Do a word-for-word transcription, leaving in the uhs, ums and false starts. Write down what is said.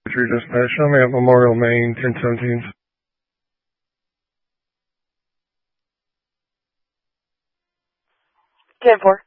Three dispatch. Show me at Memorial, Maine, ten seventeen. ten four.